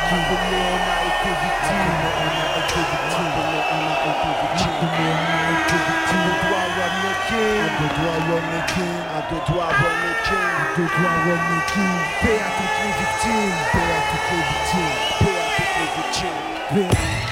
Appelé, on a été victime. On a été victime. On a été victime. On a été victime. À deux doigts, Rodney King. À deux doigts, Rodney King. À deux doigts, Rodney King. À deux doigts, Rodney King. Paix à toutes les victimes. Paix à toutes les victimes. Paix à toutes les victimes. Paix.